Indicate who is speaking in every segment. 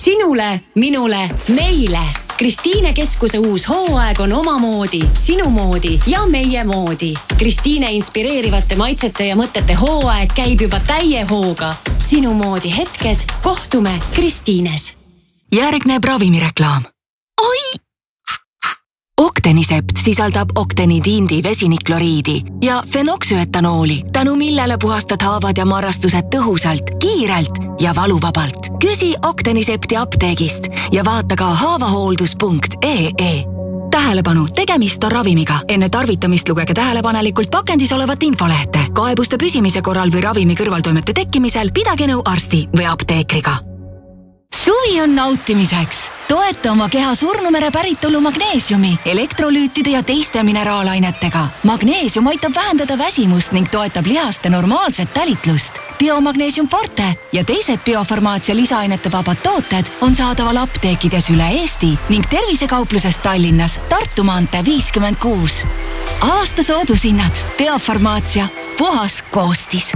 Speaker 1: Sinule, minule, meile. Kristiine Keskuse uus hooaeg on omamoodi, sinu moodi ja meie moodi. Kristiine inspireerivate maitsete ja mõtete hooaeg käib juba täie hooga. Sinu moodi hetked, kohtume Kristiines.
Speaker 2: Järgneb ravimireklaam. Oi! Octenisept sisaldab oktenidiindi vesinikloriidi ja fenoksüetanooli, tänu millele puhastad haavad ja marrastused tõhusalt, kiirelt ja valuvabalt. Küsi Octenisepti apteegist ja vaata ka haavahooldus.ee. Tähelepanu, tegemist on ravimiga. Enne tarvitamist lugege tähelepanelikult pakendis olevat infolehte. Kaebuste püsimise korral või ravimi kõrvaltoimete tekkimisel pidage nõu arsti või apteekriga. Suvi on nautimiseks. Toeta oma keha surnumere päritolu magneesiumi, elektrolüütide ja teiste mineraalainetega. Magneesium aitab vähendada väsimust ning toetab lihaste normaalset tälitlust. Biomagneesium Forte ja teised biofarmaatsia lisaainete vabad tooted on saadaval apteekides üle Eesti ning tervisekauplusest Tallinnas Tartu maantee 56. Aasta soodushinnad. Biofarmaatsia. Puhas koostis.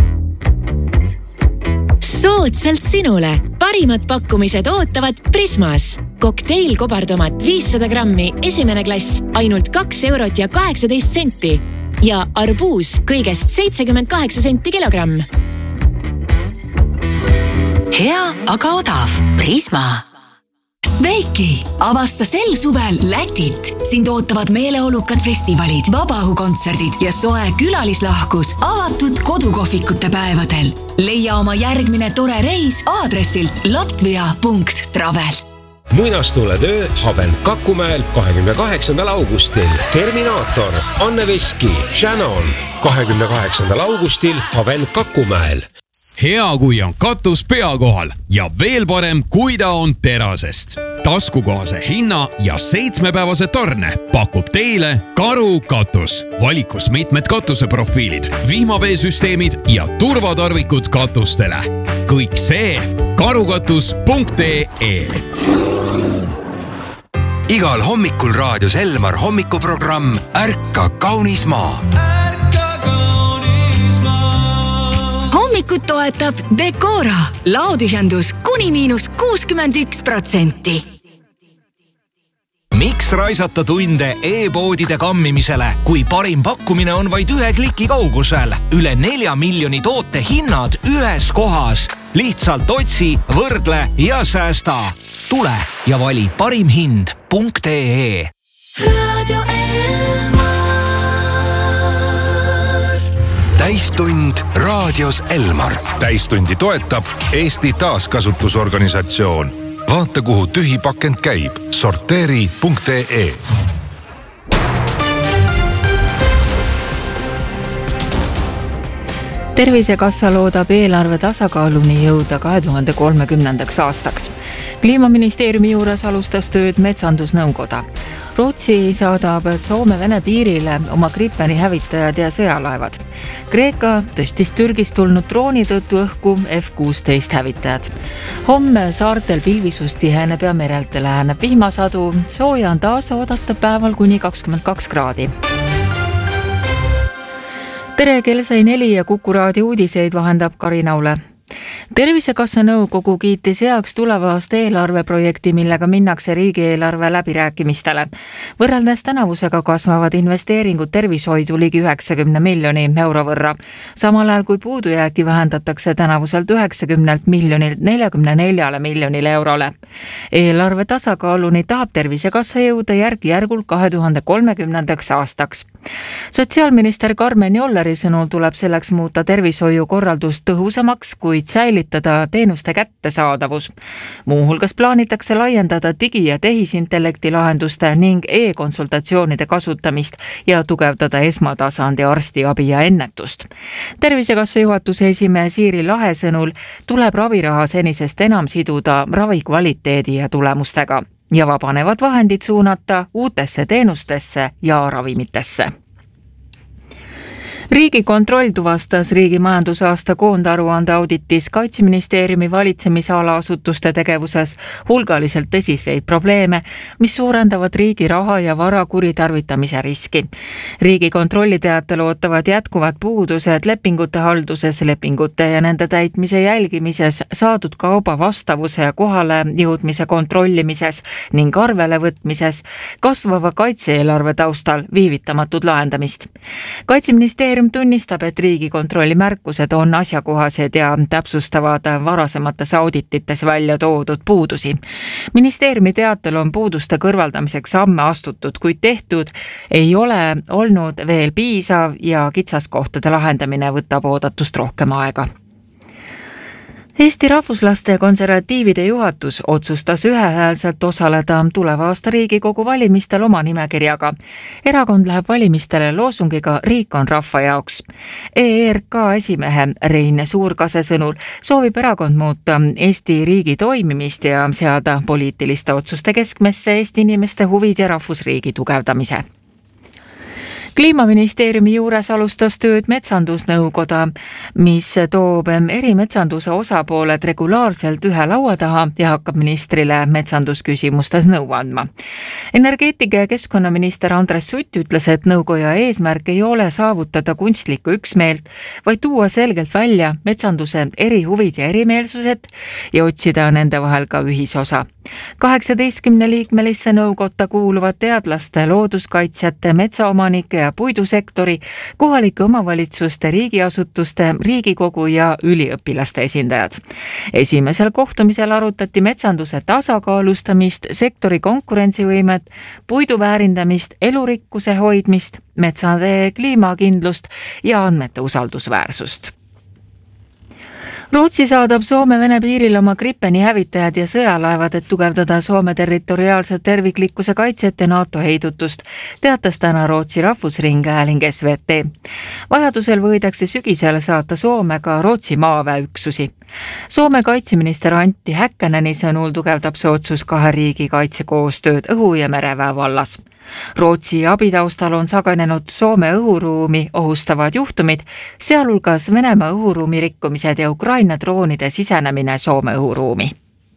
Speaker 3: Soodsalt sinule. Parimad pakkumised ootavad Prismas. Kokteil kobartomat 500 grammi, esimene klass, ainult 2 eurot ja 18 senti. Ja arbuus kõigest 78 senti kilogramm.
Speaker 2: Hea, aga odav. Prisma. Sveiki! Avasta sel suvel Lätit. Sind ootavad meeleolukad festivalid, vabaõhukontserdid ja soe külalislahkus avatud kodukohvikute päevadel. Leia oma järgmine tore reis aadressilt latvia.travel.
Speaker 4: Muinastuletöö Haven Kakumäel 28. augustil. Terminaator, Anne Veski, Shannon 28. augustil Haven Kakumäel.
Speaker 5: Hea, kui on katus pea kohal ja veel parem, kui ta on terasest. Taskukohase hinna ja 7-päevase tarne pakub teile Karu katus. Valikus mitmed katuseprofiilid, vihmaveesüsteemid ja turvatarvikud katustele. Kõik see karukatus.ee.
Speaker 6: Igal hommikul raadios Elmar hommikuprogramm Ärka kaunis maa.
Speaker 2: Hommikut toetab Decora. Laotühjendus kuni -61%.
Speaker 7: Miks raisata tunde e-poodide kammimisele, kui parim pakkumine on vaid 1 kliki kaugusel? Üle 4 miljoni toote hinnad ühes kohas. Lihtsalt otsi, võrdle ja säästa. Tule ja vali parimhind.ee.
Speaker 2: Radio Elmar.
Speaker 6: Täistund raadios Elmar. Täistundi toetab Eesti Taaskasutusorganisatsioon. Vaata, kuhu tühi pakend käib. Sorteeri.ee.
Speaker 8: Tervisekassa loodab eelarve tasakaaluni jõuda 2030. aastaks. Kliimaministeeriumi juures alustas tööd Metsandusnõukoda. Rootsi saadab Soome-Vene piirile oma Gripeni hävitajad ja sõjalaevad. Kreeka tõstis Türgist tulnud drooni tõttu õhku F-16 hävitajad. Homme saartel pilvisust tiheneb ja merelt läheneb vihmasadu. Sooja on taas oodata päeval kuni 22 kraadi. Tere, kell sai 4 ja Kuku raadio uudiseid vahendab Karinaule. Tervisekassa nõukogu kiitis heaks tuleva aasta eelarveprojekti, millega minnakse riigieelarve läbirääkimistele. Võrreldes tänavusega kasvavad investeeringud tervishoidu ligi 90 miljoni euro võrra. Samal ajal kui puudujääki vähendatakse tänavuselt 90 miljonilt 44 miljonile eurole. Eelarve tasakaaluni tahab Tervisekassa jõuda järk-järgult 2030. aastaks. Sotsiaalminister Karmen Jolleri sõnul tuleb selleks muuta tervishoiu korraldus tõhusamaks, kuid säilitada teenuste kättesaadavus. Muuhulgas plaanitakse laiendada digi- ja tehisintellekti lahenduste ning e-konsultatsioonide kasutamist ja tugevdada esmatasandi arstiabi ja ennetust. Tervisekassa juhatuse esimehe Siiri Lahe sõnul tuleb raviraha senisest enam siduda ravi kvaliteedi ja tulemustega ja vabanevad vahendid suunata uutesse teenustesse ja ravimitesse. Riigikontroll tuvastas riigi majandusaasta koondaruande auditis Kaitseministeeriumi valitsemisala asutuste tegevuses hulgaliselt tõsiseid probleeme, mis suurendavad riigi raha ja vara kuritarvitamise riski. Riigikontrolli teatel ootavad jätkuvad puudused lepingute halduses, lepingute ja nende täitmise jälgimises, saadud kauba vastavuse ja kohale jõudmise kontrollimises ning arvele võtmises, kasvava kaitse-eelarve taustal viivitamatut lahendamist. Kaitseministeerium tunnistab, et Riigikontrolli märkused on asjakohased ja täpsustavad varasemates auditites välja toodud puudusi. Ministeeriumi teatel on puuduste kõrvaldamiseks samme astutud, kuid tehtud ei ole olnud veel piisav ja kitsaskohtade lahendamine võtab oodatust rohkem aega. Eesti Rahvuslaste ja Konservatiivide juhatus otsustas ühehäälselt osaleda tuleva aasta Riigikogu valimistel oma nimekirjaga. Erakond läheb valimistele loosungiga Riik on rahva jaoks. ERK esimehe Rein Suurkase sõnul soovib erakond muuta Eesti riigi toimimist ja seada poliitiliste otsuste keskmesse Eesti inimeste huvid ja rahvusriigi tugevdamise. Kliimaministeeriumi juures alustas tööd metsandusnõukoda, mis toob erimetsanduse osapooled regulaarselt ühe laua taha ja hakkab ministrile metsandusküsimustes nõu andma. Energeetika- ja keskkonnaminister Andres Sutt ütles, et nõukoja eesmärk ei ole saavutada kunstlikku üksmeelt, vaid tuua selgelt välja metsanduse erihuvid ja erimeelsused ja otsida nende vahel ka ühisosa. 18-liikmelisse nõukotta kuuluvad teadlaste, looduskaitsjate, metsaomanike ja puidusektori, kohalike omavalitsuste, riigiasutuste, Riigikogu ja üliõpilaste esindajad. Esimesel kohtumisel arutati metsanduse tasakaalustamist, sektori konkurentsivõimet, puidu väärindamist, elurikkuse hoidmist, metsade kliimakindlust ja andmete usaldusväärsust. Rootsi saadab Soome-Vene piiril oma Gripeni hävitajad ja sõjalaevad, et tugevdada Soome territoriaalse terviklikkuse kaitset ja NATO heidutust, teatas täna Rootsi rahvusringhääling SVT. Vajadusel võidakse sügisel saata Soome ka Rootsi maaväeüksusi. Soome kaitseminister Antti Häkkäneni sõnul tugevdab see otsus kahe riigi kaitsekoostööd õhu- ja mereväe vallas. Rootsi abitaustal on sagenenud Soome õhuruumi ohustavad juhtumid, sealhulgas Venemaa õhuruumi rikkumised ja Ukraina droonide sisenemine Soome õhuruumi.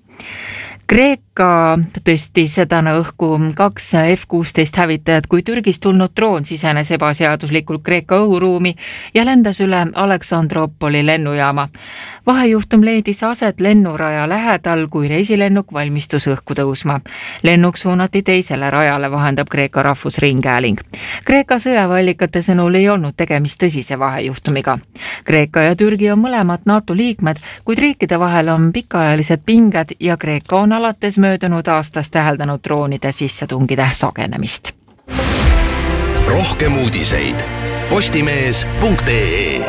Speaker 8: Kreeka tõstis täna õhku 2 F-16 hävitajat, kui Türgist tulnud droon sisenes ebaseaduslikult Kreeka õhuruumi ja lendas üle Aleksandropoli lennujaama. Vahejuhtum leidis aset lennuraja lähedal, kui reisilennuk valmistus õhku tõusma. Lennuk suunati teisele rajale, vahendab Kreeka rahvusringhääling. Kreeka sõjaväeallikate sõnul ei olnud tegemist tõsise vahejuhtumiga. Kreeka ja Türgi on mõlemad NATO liikmed, kuid riikide vahel on pikaajalised pinged ja Kreeka on alates möödunud aastast täheldanud droonide sissetungide sagenemist.
Speaker 6: Rohkem uudiseid postimees.ee.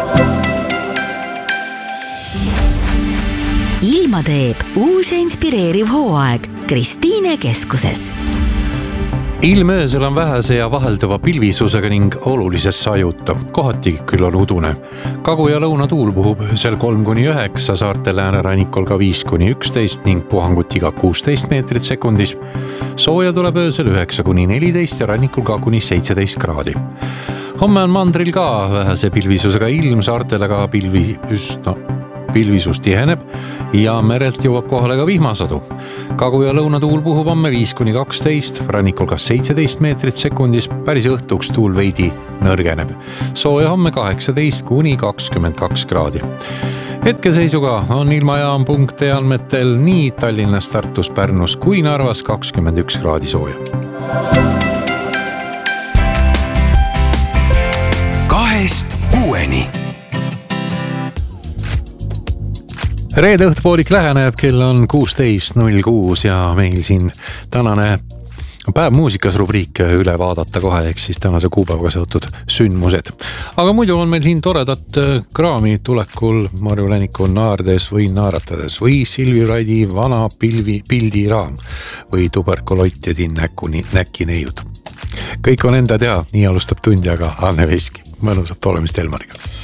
Speaker 2: Ilma teeb uus ja inspireeriv hooaeg Kristiine keskuses.
Speaker 9: Ilm öösel on vähese ja vahelduva pilvisusega ning oluliselt sajuta, kohati küll on udune. Kagu- ja lõunatuul puhub öösel 3-9, saarte läänerannikul ka 5-11 ning puhangutiga 16 meetrit sekundis. Sooja tuleb öösel 9-14 ja rannikul ka kuni 17 kraadi. Homme on mandril ka vähese pilvisusega ilm, saartele ka pilvisus tiheneb ja merelt jõuab kohale ka vihmasadu. Kagu- ja lõunatuul puhub homme 5-12, rannikul ka 17 meetrit sekundis, päris õhtuks tuul veidi nõrgeneb. Sooja homme 18-22 kraadi. Hetkeseisuga on ilmajaam.ee andmetel nii Tallinnas, Tartus, Pärnus kui Narvas 21 kraadi sooja.
Speaker 6: 2-6.
Speaker 9: Reede õhtupoolik läheneb, kell on 16.06 ja meil siin tänane päev muusikas rubriik üle vaadata kohe, ehk siis tänase kuupäevaga seotud sündmused. Aga muidu on meil siin toredat kraami tulekul Marju Läniku naardes või naaratades või Silvi Raidi vana pildiraam või tuberkulottedi näkki neiud. Kõik on enda teha, nii alustab tundi, aga Anne Veski. Mõnusat olemist Elmariga.